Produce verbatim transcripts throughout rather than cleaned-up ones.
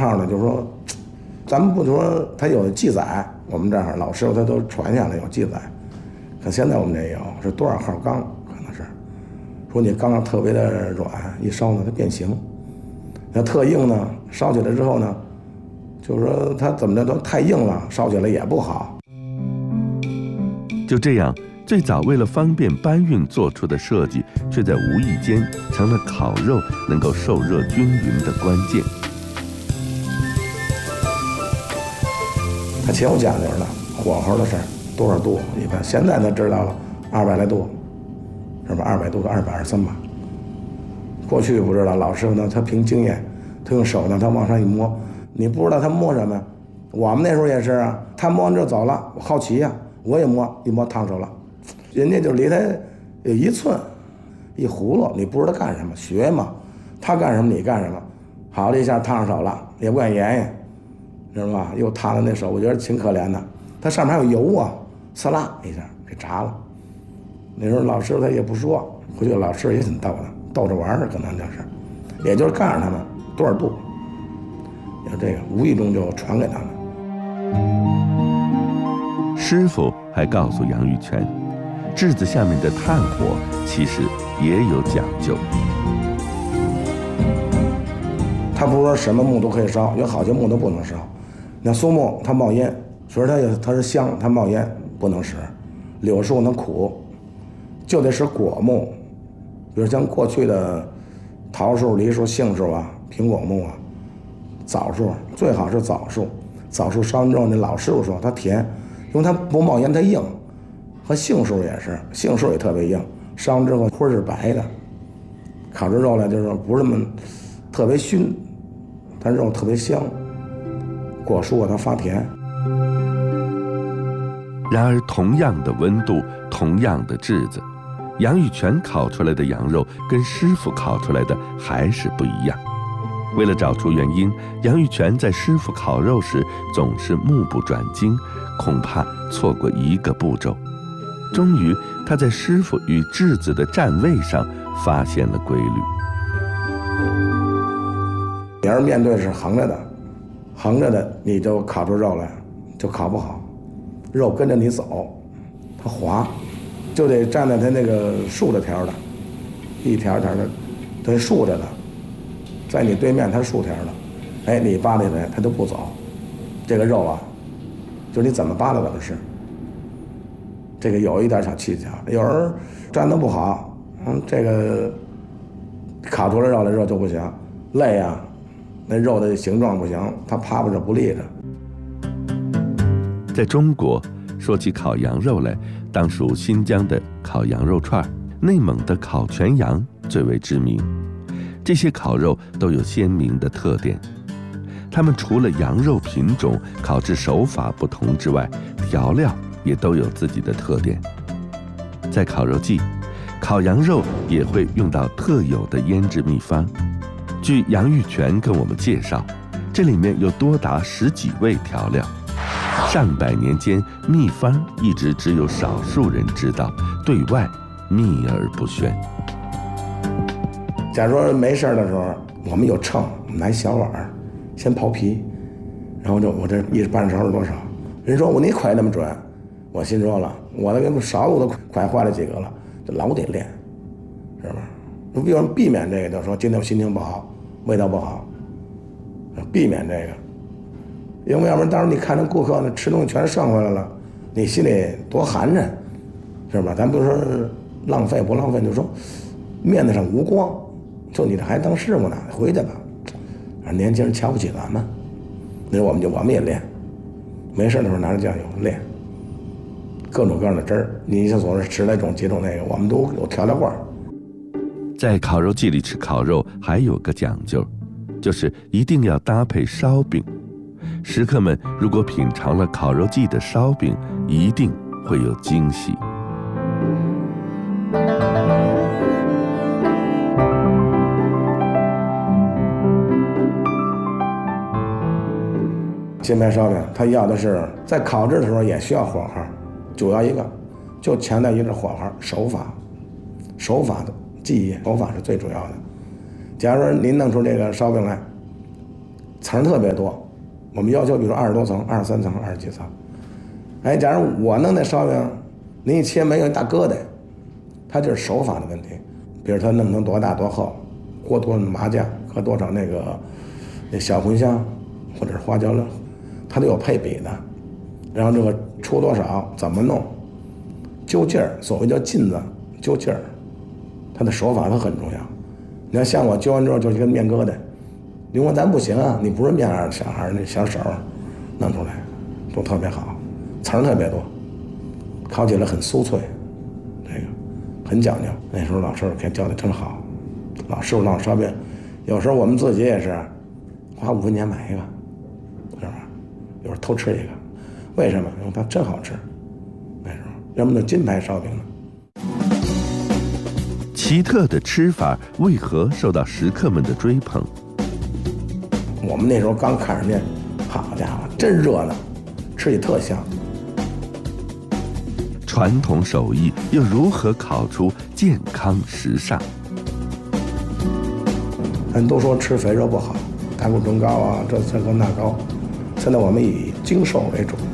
号呢，就是说，咱们不说他有记载，我们这儿老师傅他都传下来有记载，可现在我们这有是多少号缸，可能是说你缸特别的软，一烧呢它变形，那特硬呢，烧起来之后呢，就是说它怎么着都太硬了，烧起来也不好。 就这样，最早为了方便搬运做出的设计，却在无意间成了烤肉能够受热均匀的关键。 它前有讲究了，火候的事儿，多少度？一般现在才知道了，二百来度，是吧？二百度到二百二十三吧。过去不知道，老师傅呢，他凭经验，他用手呢，他往上一摸，你不知道他摸什么。我们那时候也是啊，他摸完就走了，我好奇呀、啊，我也摸，一摸烫手了。人家就离他有一寸，一葫芦，你不知道干什么，学嘛，他干什么你干什么，好了一下烫上手了，也不敢言言，知道吧？又烫了那手，我觉得挺可怜的。他上面还有油啊，呲啦一下给炸了。那时候老师他也不说，回去老师也挺逗的，逗着玩儿，可能就是，也就是告诉他们多少度，有这个无意中就传给他们。 师傅还告诉杨玉泉，炙子下面的炭火其实也有讲究。 它不是说什么木都可以烧，有好些木都不能烧。那松木它冒烟，所以它也它是香，它冒烟不能使。柳树能苦，就得使果木，比如像过去的桃树、梨树、杏树啊、苹果木啊、枣树，最好是枣树。枣树烧完之后，那老师傅说它甜，因为它不冒烟，它硬。和杏树也是，杏树也特别硬，烧完之后灰是白的，烤出肉来就是不是那么特别熏，但肉特别香。果树啊，它发甜。 然而，同样的温度，同样的炙子，杨玉泉烤出来的羊肉跟师傅烤出来的还是不一样。为了找出原因，杨玉泉在师傅烤肉时总是目不转睛，恐怕错过一个步骤。终于，他在师傅与炙子的站位上发现了规律。 你要是面对是横着的，横着的你就烤出肉来，就烤不好，肉跟着你走，它滑，就得站在它那个竖着条的，一条条的，对竖着的，在你对面它竖条的，哎，你扒拉它它就不走，这个肉啊，就是你怎么扒拉怎么是。这个有一点小技巧，有人站得不好，嗯，这个烤出来肉来肉就不行，累啊，那肉的形状不行，它趴不着不立着。 在中国，说起烤羊肉来，当属新疆的烤羊肉串，内蒙的烤全羊最为知名。这些烤肉都有鲜明的特点，它们除了羊肉品种、烤制手法不同之外，调料也都有自己的特点。在烤肉季，烤羊肉也会用到特有的腌制秘方。据杨玉泉跟我们介绍，这里面有多达十几味调料，上百年间秘方一直只有少数人知道，对外秘而不宣。 假如说没事的时候，我们有秤，拿小碗先刨皮，然后就我这一半勺是多少？人说我你快那么准，我心说了，我那个勺子都快坏了几个了，这老得练，是吧？你比如避免这个，就说今天我心情不好，味道不好，避免这个，因为要不然到时候你看着顾客呢吃东西全剩回来了，你心里多寒碜，是吧？咱不说浪费不浪费，就说面子上无光，就你这还当师傅呢，回去吧。年轻人瞧不起咱们，那我们就我们也练，没事的时候拿着酱油练，各种各样的汁儿。你像所谓十来种几种那个，我们都有调料罐。 在烤肉季里吃烤肉还有个讲究，就是一定要搭配烧饼。食客们如果品尝了烤肉季的烧饼，一定会有惊喜。 金牌烧饼，它要的是在烤制的时候也需要火候，主要一个就强调一个火候手法，手法的技艺，手法是最主要的。假如说您弄出这个烧饼来， 层特别多。我们要求比如说二十多层、二十三层、二十几层。哎，假如我弄那烧饼，您一切没有一大疙瘩，它就是手法的问题。比如他弄成多大多厚，锅多少麻酱和多少那个那小茴香或者是花椒料，它都有配比的。然后这个出多少怎么弄，揪劲儿，所谓叫劲子，揪劲儿，它的手法它很重要。你要像我揪完之后就是一个面疙瘩，你说咱不行啊，你不是面儿小孩那小手弄出来都特别好，层特别多，烤起来很酥脆，这个很讲究。那时候老师傅给教的真好，老师傅让烧饼，有时候我们自己也是花五分钱买一个，是吧？有时候偷吃一个，为什么？因为它真好吃。那时候要么那金牌烧饼呢。 奇特的吃法为何受到食客们的追捧？ 我们那时候刚看上面，好家伙，真热闹，吃起特香。 传统手艺又如何烤出健康时尚？ 人都说吃肥肉不好，胆固醇高啊，这这高那高。现在我们以精瘦为主，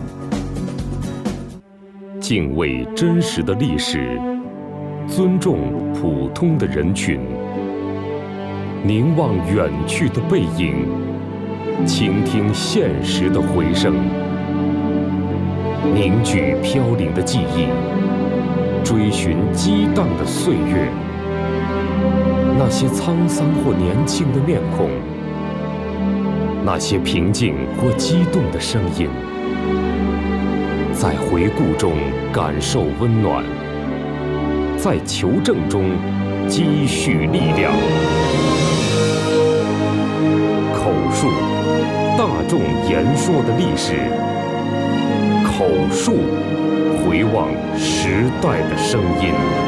敬畏真实的历史，尊重普通的人群，凝望远去的背影，倾听现实的回声，凝聚飘零的记忆，追寻激荡的岁月。那些沧桑或年轻的面孔，那些平静或激动的声音，在回顾中感受温暖，在求证中积蓄力量。口述，大众言说的历史；口述，回望时代的声音。